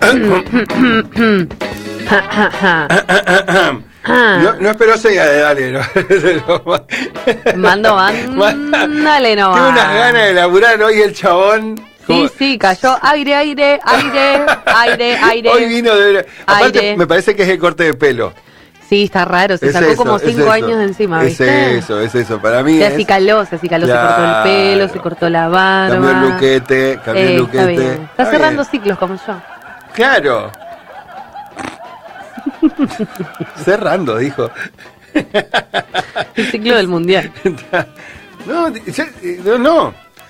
No espero seguir, dale. No. Mando, mándale nomás. Tengo unas ganas de laburar hoy el chabón. Sí, cayó aire. Hoy vino de... Aparte, me parece que es el corte de pelo. Sí, está raro, se sacó como 5 años de encima, ¿viste? Es eso, para mí se acicaló, claro. Se cortó el pelo, se cortó la barba. Cambió el luquete. Está bien. Está cerrando ciclos como yo. Claro. Cerrando, dijo. El ciclo del mundial. No.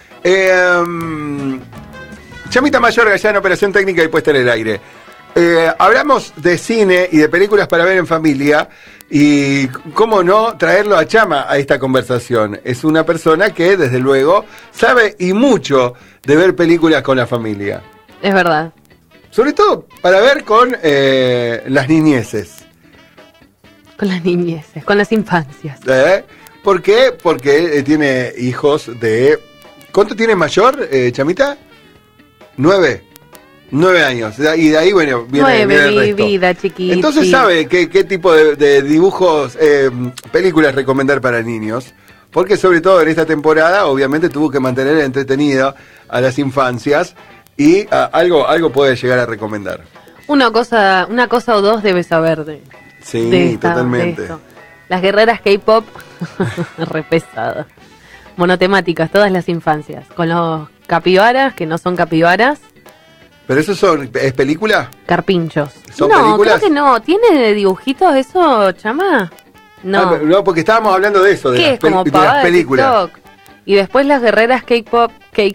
Chamita Mayor, Gallana, operación técnica y puesta en el aire. Hablamos de cine y de películas para ver en familia y cómo no traerlo a Chama a esta conversación. Es una persona que desde luego sabe y mucho de ver películas con la familia. Es verdad. Sobre todo para ver con las niñeces. Con las niñeces, con las infancias. ¿Por qué? Porque tiene hijos de... ¿Cuánto tiene mayor, Chamita? 9 años. Y de ahí, bueno, viene el resto. 9, mi vida, chiquita. Entonces sabe qué tipo de dibujos, películas recomendar para niños. Porque sobre todo en esta temporada, obviamente, tuvo que mantener entretenido a las infancias. Y algo puede llegar a recomendar. Una cosa o dos debe saber de... Sí, totalmente. Las guerreras K-pop, re pesadas. Monotemáticas, todas las infancias. Con los capibaras, que no son capibaras. ¿Pero eso es película? Carpinchos. ¿Son no, películas? Creo que no. ¿Tiene dibujitos eso, Chama? No. No, porque estábamos hablando de eso, de las películas. Y después las guerreras K-pop.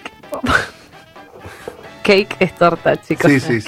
Cake es torta, chicos. Sí.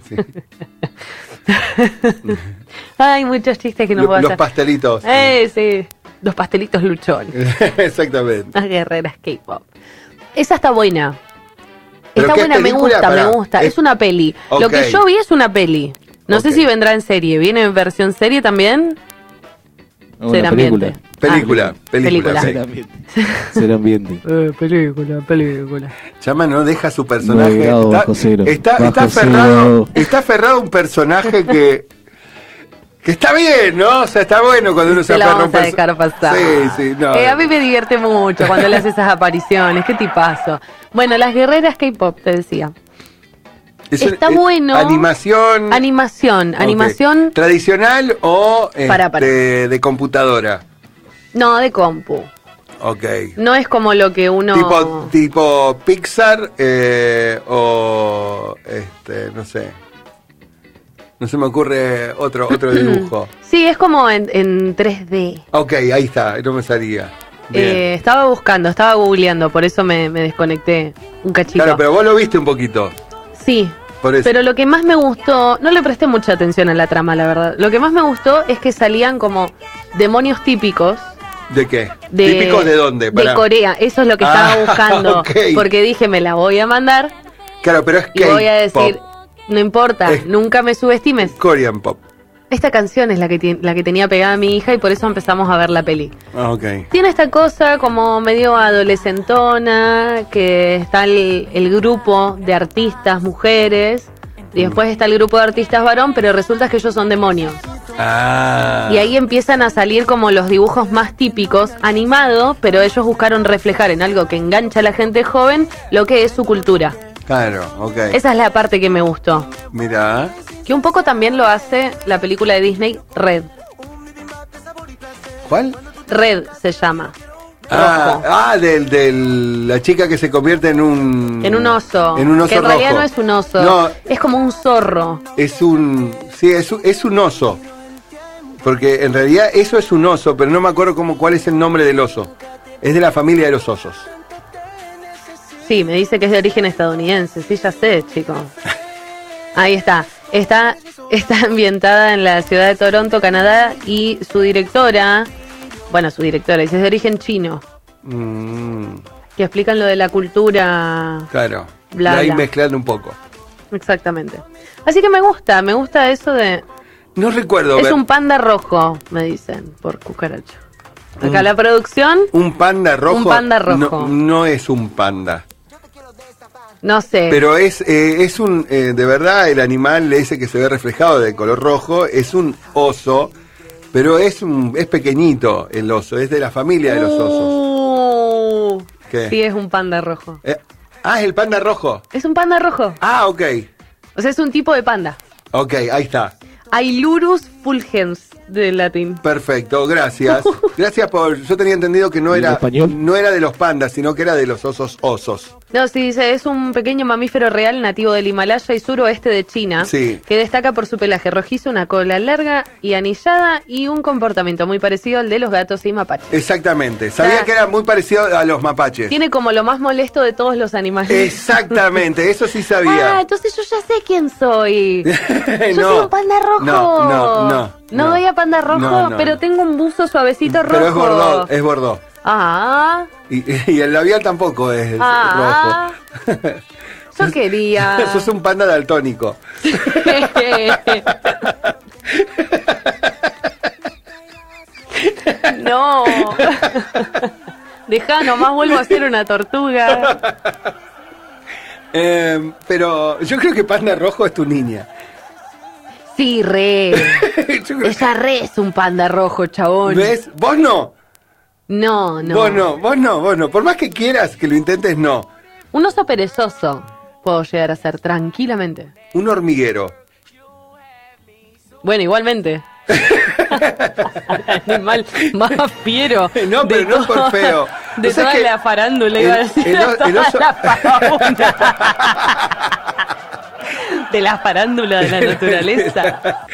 Hay muchos chistes que no puedo hacer. Los pastelitos. Sí. Los pastelitos luchones. Exactamente. Las guerreras K-pop. Esa está buena. Está buena, me gusta. Es una peli. Okay. Lo que yo vi es una peli. No sé si vendrá en serie. ¿Viene en versión serie también? Será ambiente. Película. Será ambiente. Película. Chama no deja su personaje. Está aferrado a un personaje que está bien, ¿no? O sea, está bueno cuando uno se aferra a un personaje. Dejar pasar. Sí, no. A mí me divierte mucho cuando le hace esas apariciones. ¿Qué tipazo? Bueno, las guerreras K-pop, te decía. Está bueno. Animación. ¿Tradicional o de computadora? No, de compu. Ok. No es como lo que uno... Tipo Pixar o no sé. No se me ocurre otro dibujo. Sí, es como en 3D. Ok, ahí está, no me salía. Estaba googleando, por eso me desconecté un cachito. Claro, pero vos lo viste un poquito. Sí. Pero lo que más me gustó, no le presté mucha atención a la trama, la verdad. Lo que más me gustó es que salían como demonios típicos. ¿De qué? ¿Típicos de dónde? De Corea, eso es lo que estaba buscando. Okay. Porque dije, me la voy a mandar. Claro, pero es que. Y voy a decir, no importa, nunca me subestimes. Korean pop. Esta canción es la que tenía pegada a mi hija y por eso empezamos a ver la peli. Okay. Tiene esta cosa como medio adolescentona, que está el grupo de artistas mujeres, y después está el grupo de artistas varón, pero resulta que ellos son demonios. Y ahí empiezan a salir como los dibujos más típicos, animado, pero ellos buscaron reflejar en algo que engancha a la gente joven lo que es su cultura. Claro, ok. Esa es la parte que me gustó. Mira. Que un poco también lo hace la película de Disney, Red. ¿Cuál? Red se llama. De la chica que se convierte en un oso. En un oso que en rojo. realidad no es un oso. No, es como un zorro. Es un oso. Porque en realidad eso es un oso, pero no me acuerdo cuál es el nombre del oso. Es de la familia de los osos. Sí, me dice que es de origen estadounidense. Sí, ya sé, chico. Ahí está. Está ambientada en la ciudad de Toronto, Canadá, y su directora dice, es de origen chino. Que explican lo de la cultura. Claro, bla, ahí bla. mezclando un poco. Exactamente. Así que me gusta eso de... No recuerdo. Es un panda rojo, me dicen, por cucaracho. Acá la producción... ¿Un panda rojo? Un panda rojo. No es un panda. No sé. Pero es un, de verdad, el animal ese que se ve reflejado de color rojo es un oso, pero es pequeñito el oso, es de la familia de los osos. ¿Qué? Sí, es un panda rojo. Es el panda rojo. Es un panda rojo. Ah, ok. O sea, es un tipo de panda. Ok, ahí está. Ailurus fulgens, del latín. Perfecto, gracias. Gracias por... Yo tenía entendido que no era de los pandas, sino que era de los osos. No, sí, dice, es un pequeño mamífero real nativo del Himalaya y suroeste de China, sí, que destaca por su pelaje rojizo, una cola larga y anillada y un comportamiento muy parecido al de los gatos y mapaches. Exactamente, sabía que era muy parecido a los mapaches. Tiene como lo más molesto de todos los animales. Exactamente, eso sí sabía. Ah, entonces yo ya sé quién soy. Yo soy un panda rojo. No voy a panda rojo, pero tengo un buzo suavecito rojo. Pero es bordó. Ah. Y el labial tampoco es rojo. Yo quería. Sos un panda daltónico. No. Dejá, nomás vuelvo a ser una tortuga. Pero yo creo que panda rojo es tu niña. Sí, re. Ella re es un panda rojo, chabón. ¿Ves? ¿Vos no? No. Vos no. Por más que quieras que lo intentes, no. Un oso perezoso puedo llegar a ser tranquilamente. Un hormiguero. Bueno, igualmente. El animal más fiero. No, pero no es por feo. De toda la farándula, iba a decir. El oso... De la farándula de la naturaleza.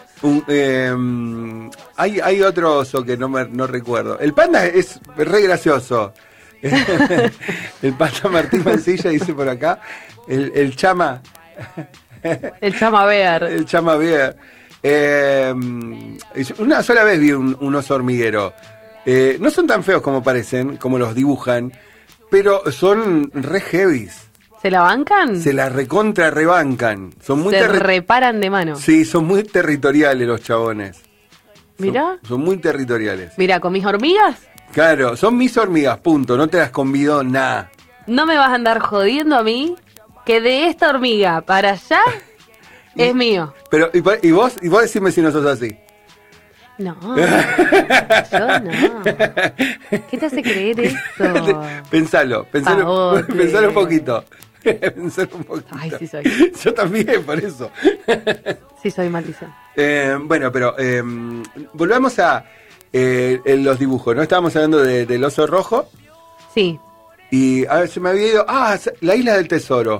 Hay otro oso que no recuerdo. El panda es re gracioso. El panda Martín Mancilla dice por acá. El chama. El chama bear. El chama bear. Una sola vez vi un oso hormiguero. No son tan feos como parecen, como los dibujan, pero son re heavies. ¿Se la bancan? Se la recontra rebancan. Son muy se reparan de mano. Sí, son muy territoriales los chabones. Mira. Son muy territoriales. Mira, ¿con mis hormigas? Claro, son mis hormigas, punto. No te las convido nada. No me vas a andar jodiendo a mí que de esta hormiga para allá es mío. Pero, ¿y vos decime si no sos así? No, yo no. ¿Qué te hace creer eso? Pensalo un poquito. Pensalo un poquito. Ay, sí soy. Yo también, por eso. Sí soy, maldición. Bueno, pero volvamos a los dibujos, ¿no? Estábamos hablando del oso rojo. Sí. Y a ver, se me había ido... la isla del tesoro.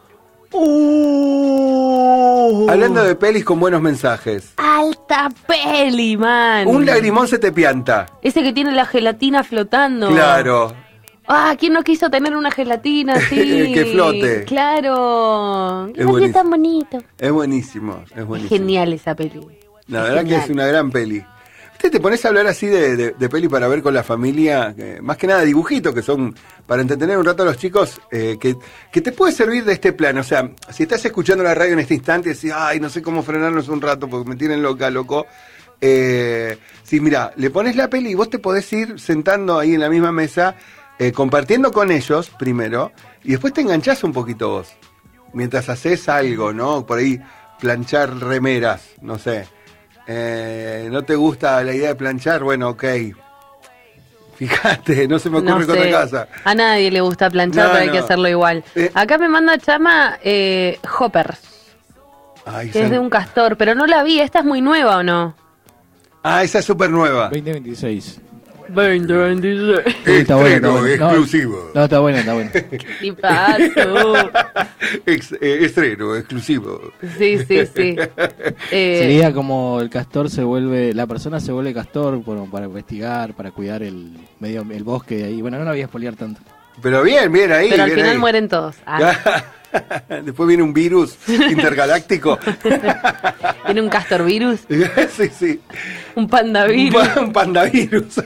Hablando de pelis con buenos mensajes. Alta peli, man. Un lagrimón se te pianta. Ese que tiene la gelatina flotando. Claro. ¿Quién no quiso tener una gelatina así? Que flote. Claro. Es tan bonito. Es buenísimo. Es genial esa peli. La verdad que es una gran peli. ¿Usted te pones a hablar así de peli para ver con la familia? Más que nada dibujitos que son para entretener un rato a los chicos, que te puede servir de este plan. O sea, si estás escuchando la radio en este instante y decís, ay, no sé cómo frenarnos un rato porque me tienen loco. Sí, mira, le pones la peli y vos te podés ir sentando ahí en la misma mesa, compartiendo con ellos primero, y después te enganchás un poquito vos. Mientras haces algo, ¿no? Por ahí planchar remeras, no sé. ¿No te gusta la idea de planchar? Bueno, ok. Fíjate, no se me ocurre con otra cosa. A nadie le gusta planchar, pero hay que hacerlo igual. Acá me manda Chama Hoppers. Que es de un castor, pero no la vi. ¿Esta es muy nueva o no? Esa es súper nueva. 2026. 2026. Está bueno, exclusivo. No, está bueno. ¿Qué pasó? Estreno, exclusivo. Sí. Sería como el castor la persona se vuelve castor para investigar, para cuidar el bosque de ahí. Bueno, no la voy a spoilear tanto. Pero bien ahí. Pero al final ahí. mueren todos. Después viene un virus intergaláctico. ¿Viene un castor virus? Sí. Un pandavirus. Un pandavirus.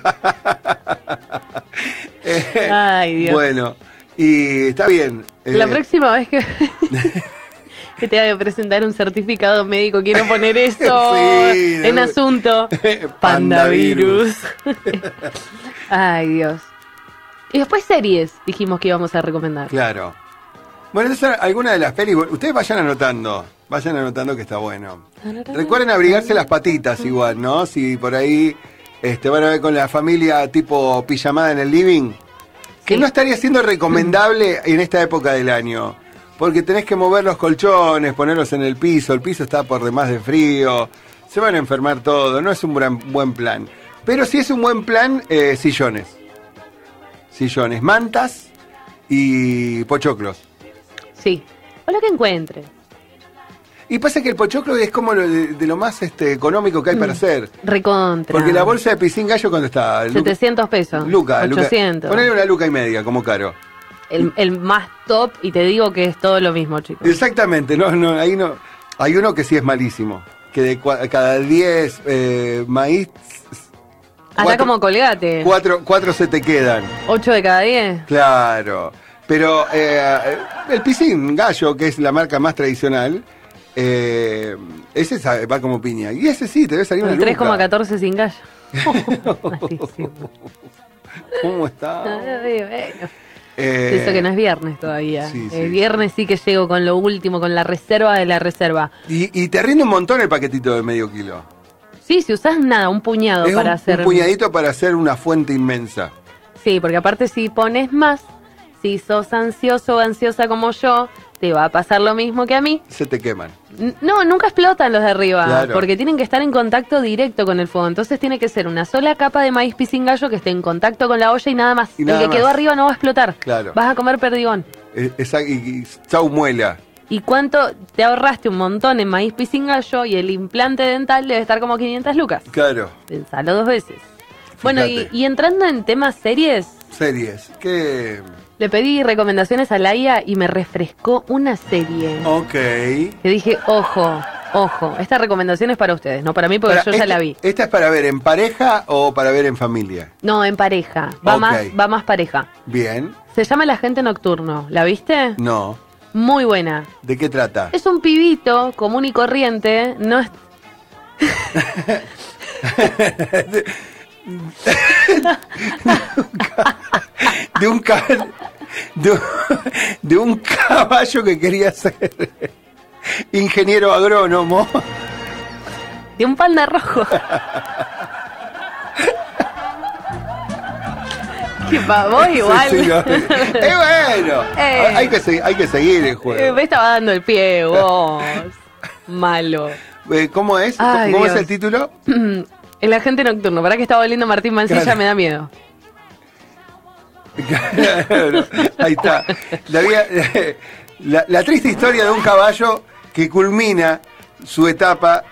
Ay, Dios. Bueno, y está bien. La próxima vez que te haga presentar un certificado médico, quiero poner eso en asunto. Pandavirus. Ay, Dios. Y después series dijimos que íbamos a recomendar. Claro. Bueno, esas son algunas de las pelis. Ustedes vayan anotando que está bueno. Recuerden abrigarse las patitas igual, ¿no? Si por ahí van a ver con la familia tipo pijamada en el living, que no estaría siendo recomendable en esta época del año. Porque tenés que mover los colchones, ponerlos en el piso está por demás de frío, se van a enfermar todo, no es un buen plan. Pero sí es un buen plan, sillones, mantas y pochoclos. Sí, o lo que encuentre. Y pasa que el pochoclo es como de lo más económico que hay para hacer. Recontra. Porque la bolsa de piscín gallo, ¿cuándo está? 700 pesos. 800. Ponele una luca y media, como caro. El más top, y te digo que es todo lo mismo, chicos. Exactamente, ahí no. Hay uno que sí es malísimo, que de cada 10 maíz... Hasta como Colgate. 4 se te quedan. 8 de cada 10. Claro. Pero el piscín gallo, que es la marca más tradicional, ese va como piña. Y ese sí, te debe salir una luca. 3,14 sin gallo. Malísimo. ¿Cómo está? Eso que no es viernes todavía. Sí, el viernes sí que llego con lo último, con la reserva de la reserva. Y te rinde un montón el paquetito de medio kilo. Sí, si usás nada, un puñado es para hacer... un puñadito para hacer una fuente inmensa. Sí, porque aparte si pones más, si sos ansioso o ansiosa como yo, te va a pasar lo mismo que a mí. Se te queman. No, nunca explotan los de arriba, claro. Porque tienen que estar en contacto directo con el fuego. Entonces tiene que ser una sola capa de maíz pisín gallo que esté en contacto con la olla y nada más. El que quedó arriba no va a explotar. Claro. Vas a comer perdigón. Y chau muela. ¿Y cuánto te ahorraste? Un montón en maíz pisín gallo, y el implante dental debe estar como 500 lucas. Claro. Pensalo 2 veces. Fíjate. Bueno, y entrando en temas series... ¿Qué...? Le pedí recomendaciones a Laia y me refrescó una serie. Ok. Que dije, ojo, esta recomendación es para ustedes, no para mí, porque yo ya la vi. ¿Esta es para ver en pareja o para ver en familia? No, en pareja. Va más pareja. Bien. Se llama El Agente Nocturno. ¿La viste? No. Muy buena. ¿De qué trata? Es un pibito común y corriente. No es... de un caballo que quería ser ingeniero agrónomo. De un panda rojo. Que para vos igual. Sí, no. Bueno. Hay que seguir el juego. Me estaba dando el pie vos. Malo. ¿Cómo es? Ay, ¿Cómo Dios. es el título? El Agente Nocturno. ¿Para qué estaba oliendo Martín Mancilla? Claro. Me da miedo. Ahí está. La triste historia de un caballo que culmina su etapa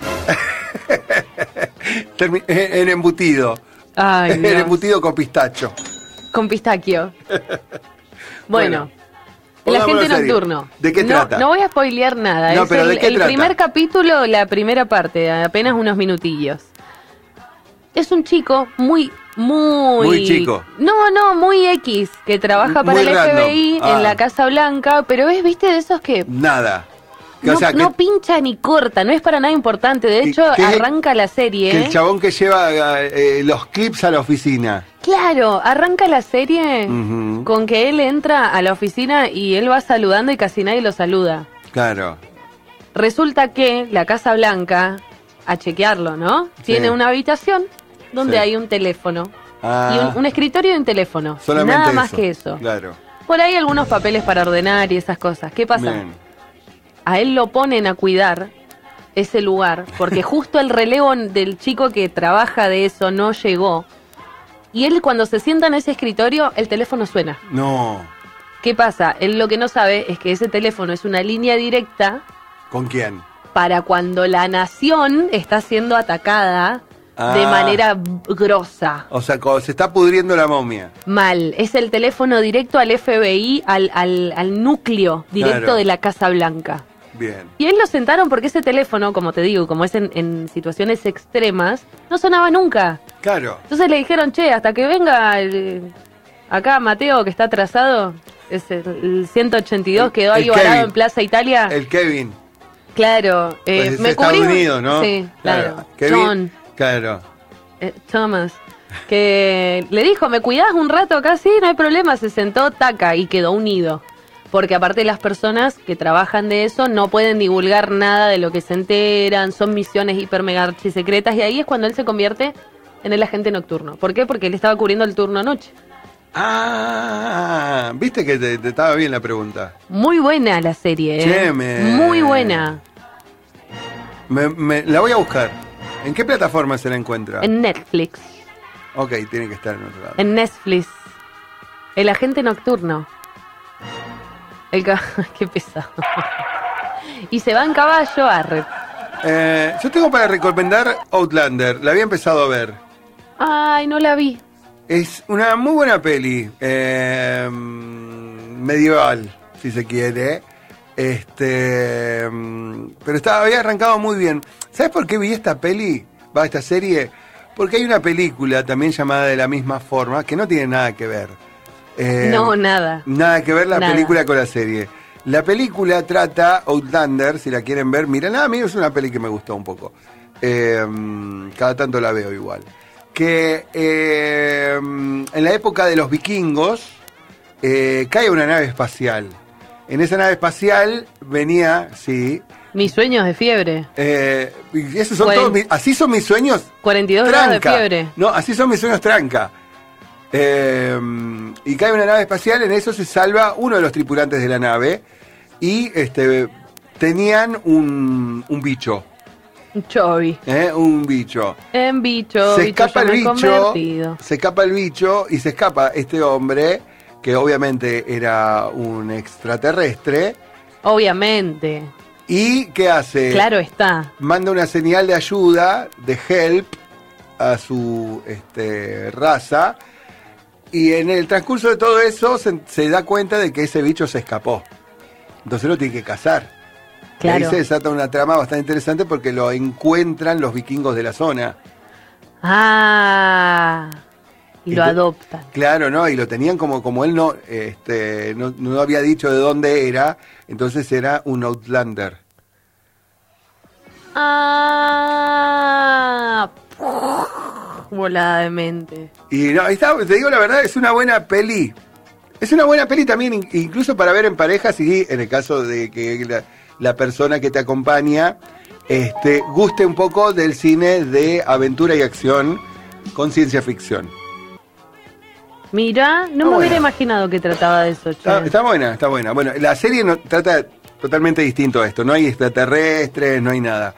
en embutido. Ay, en embutido con pistacho. Con pistaquio. Bueno. El Agente Nocturno. ¿De qué trata? No voy a spoilear nada. No, es pero ¿de qué el trata? primer capítulo, la primera parte, apenas unos minutillos. Es un chico muy chico. No, muy X, que trabaja para el FBI en la Casa Blanca, pero viste, de esos que... Nada. No pincha ni corta, no es para nada importante. De hecho, arranca la serie... Que el chabón que lleva los clips a la oficina. Claro, arranca la serie con que él entra a la oficina y él va saludando y casi nadie lo saluda. Claro. Resulta que la Casa Blanca, a chequearlo, ¿no? Sí. Tiene una habitación donde hay un teléfono. Y un escritorio y un teléfono. Solamente nada eso. Más que eso. Claro. Por ahí algunos papeles para ordenar y esas cosas. ¿Qué pasa? Bien. A él lo ponen a cuidar ese lugar porque justo el relevo del chico que trabaja de eso no llegó. Y él cuando se sienta en ese escritorio, el teléfono suena. No. ¿Qué pasa? Él lo que no sabe es que ese teléfono es una línea directa. ¿Con quién? Para cuando la nación está siendo atacada de manera grosa. O sea, cuando se está pudriendo la momia. Mal. Es el teléfono directo al FBI, al núcleo directo de la Casa Blanca. Bien. Y él lo sentaron porque ese teléfono, como te digo, como es en situaciones extremas, no sonaba nunca. Claro. Entonces le dijeron, che, hasta que venga acá Mateo, que está atrasado, es el 182, quedó ahí varado en Plaza Italia. El Kevin. Claro. Pues me Estados Unidos, ¿no? Sí, claro. Kevin, John. Claro. Thomas. Que le dijo, ¿me cuidás un rato acá? Sí, no hay problema. Se sentó, taca, y quedó unido. porque aparte las personas que trabajan de eso no pueden divulgar nada de lo que se enteran, son misiones hiper mega archisecretas, y ahí es cuando él se convierte en el agente nocturno. ¿Por qué? Porque él estaba cubriendo el turno noche. Ah, viste que te estaba bien la pregunta. Muy buena la serie, Che, muy buena. La voy a buscar. ¿En qué plataforma se la encuentra? En Netflix. Ok, tiene que estar en otro lado. En Netflix. El agente nocturno. Qué pesado. Y se va en caballo, arre. Yo tengo para recomendar Outlander. La había empezado a ver. Ay, no la vi. Es una muy buena peli. Medieval, si se quiere. Pero había arrancado muy bien. ¿Sabes por qué vi esta serie? Porque hay una película también llamada de la misma forma que no tiene nada que ver. No, nada. Nada que ver la película con la serie. La película trata Outlander, si la quieren ver. Miren, a mí es una peli que me gustó un poco. Cada tanto la veo igual. Que en la época de los vikingos cae una nave espacial. En esa nave espacial venía, sí. Mis sueños de fiebre. Y esos son todos así son mis sueños. 42 grados de fiebre. No, así son mis sueños tranca. Y cae una nave espacial, en eso se salva uno de los tripulantes de la nave. Y tenían un bicho. Un chovi. Un bicho. En bicho. Se escapa el bicho. Convertido. Se escapa el bicho y se escapa este hombre, que obviamente era un extraterrestre. Obviamente. ¿Y qué hace? Claro está. Manda una señal de ayuda, de help, a su raza. Y en el transcurso de todo eso se da cuenta de que ese bicho se escapó. Entonces lo tiene que cazar. Claro. Y ahí se desata una trama bastante interesante porque lo encuentran los vikingos de la zona. Y lo adoptan. Claro, ¿no? Y lo tenían como él no había dicho de dónde era, entonces era un Outlander. Volada de mente. Y no, te digo la verdad, es una buena peli. Es una buena peli también, incluso para ver en parejas y en el caso de que la persona que te acompaña guste un poco del cine de aventura y acción con ciencia ficción. Mira, no me hubiera imaginado que trataba de eso. Está buena. Bueno, la serie no trata totalmente distinto a esto. No hay extraterrestres, no hay nada.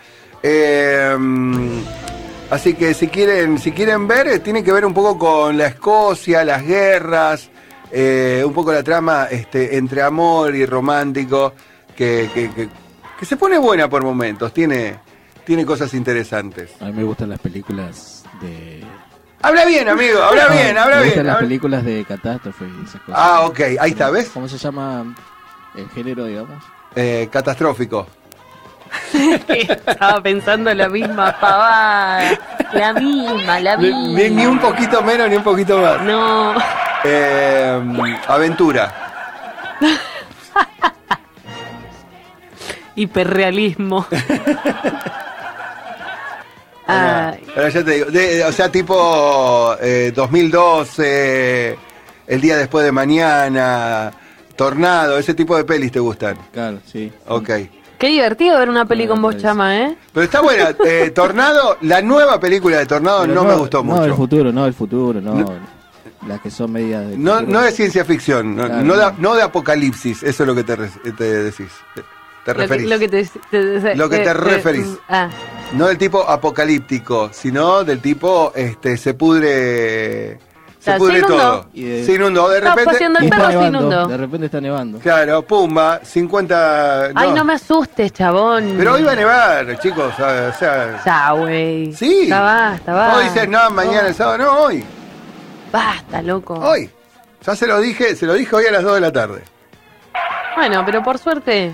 Así que si quieren ver, tiene que ver un poco con la Escocia, las guerras, un poco la trama entre amor y romántico, que se pone buena por momentos. Tiene cosas interesantes. A mí me gustan las películas de... Habla bien, amigo, habla bien. Me gustan las películas de catástrofe y esas cosas. Ok, ahí está, ¿ves? ¿Cómo se llama el género, digamos? Catastrófico. Estaba pensando la misma pavada. La misma. Ni un poquito menos, ni un poquito más. No. Aventura. Hiperrealismo. Pero ya te digo, o sea, tipo 2012, El día después de mañana, Tornado, ese tipo de pelis te gustan. Claro, sí. Ok. Qué divertido ver una peli con vos, Chama, ¿eh? Pero está buena. Tornado, la nueva película de Tornado no me gustó mucho. No, el futuro, no. Las que son medias de... No de ciencia ficción, claro, no de apocalipsis, eso es lo que te decís. Te referís. Lo que te referís. No del tipo apocalíptico, sino del tipo se pudre todo. Se inundó. De repente. De repente está nevando. Claro, pumba, 50. Ay, no me asustes, chabón. Pero hoy va a nevar, chicos. O sea. Ya, güey. Sí. Ya basta. Hoy dices, no, mañana el sábado, no, hoy. Basta, loco. Hoy. Ya se lo dije hoy a las 2 de la tarde. Bueno, pero por suerte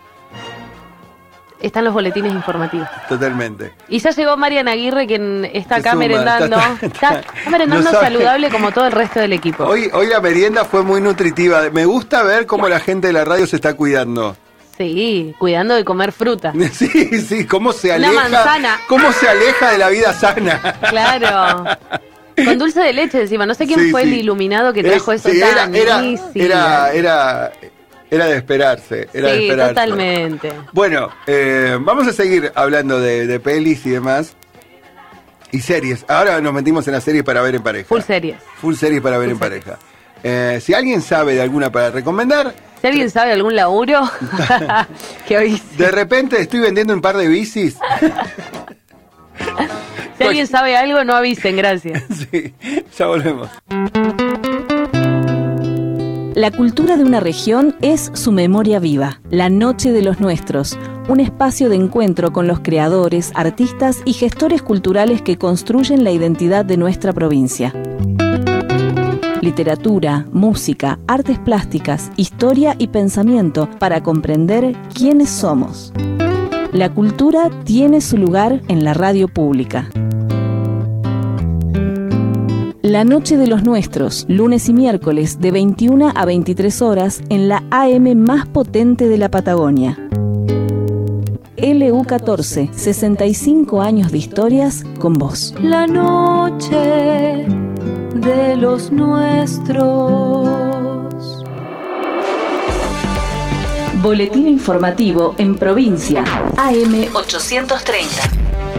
están los boletines informativos. Totalmente. Y ya llegó Marian Aguirre, quien está acá merendando. Está merendando saludable como todo el resto del equipo. Hoy la merienda fue muy nutritiva. Me gusta ver cómo la gente de la radio se está cuidando. Sí, cuidando de comer fruta. Sí, cómo se aleja. Una manzana. Cómo se aleja de la vida sana. Claro. Con dulce de leche encima. No sé quién fue el iluminado que trajo eso tan era Era de esperarse. Sí, totalmente. Bueno, vamos a seguir hablando de pelis y demás. Y series. Ahora nos metimos en las series para ver en pareja. Full series. Full series para ver en pareja. Si alguien sabe de alguna para recomendar... Si alguien sabe de algún laburo, que hoy... De repente estoy vendiendo un par de bicis. Si alguien sabe algo, no avisen, gracias. Sí, ya volvemos. La cultura de una región es su memoria viva. La Noche de los Nuestros, un espacio de encuentro con los creadores, artistas y gestores culturales que construyen la identidad de nuestra provincia. Literatura, música, artes plásticas, historia y pensamiento para comprender quiénes somos. La cultura tiene su lugar en la radio pública. La Noche de los Nuestros, lunes y miércoles de 21 a 23 horas en la AM más potente de la Patagonia. LU14, 65 años de historias con vos. La Noche de los Nuestros. Boletín informativo en provincia, AM 830.